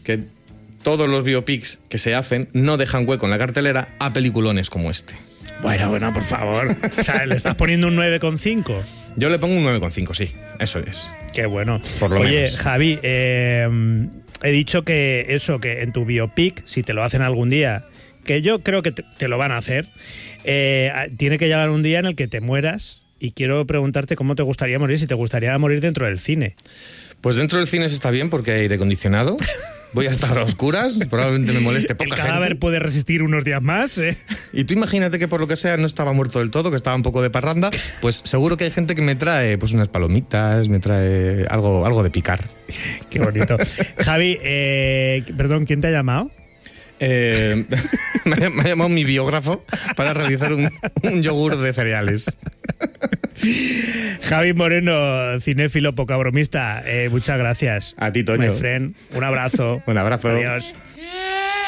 que todos los biopics que se hacen no dejan hueco en la cartelera a peliculones como este. Bueno, por favor. O sea, le estás poniendo un 9,5. Yo le pongo un 9,5, sí, eso es. Qué bueno. Por lo Oye, menos. Javi, he dicho que eso, que en tu biopic, si te lo hacen algún día, que yo creo que te lo van a hacer, tiene que llegar un día en el que te mueras, y quiero preguntarte cómo te gustaría morir, si te gustaría morir dentro del cine. Pues dentro del cine se está bien porque hay aire acondicionado. Voy a estar a oscuras, probablemente me moleste poca El cadáver gente. puede resistir unos días más, ¿eh? Y tú imagínate que por lo que sea no estaba muerto del todo, que estaba un poco de parranda, pues seguro que hay gente que me trae pues unas palomitas, me trae algo de picar. Qué bonito. Javi, perdón, ¿quién te ha llamado? Me ha llamado mi biógrafo para realizar un yogur de cereales. Javi Moreno, cinéfilo poca bromista, muchas gracias. A ti, Toño. My friend, un abrazo. Un abrazo. Adiós.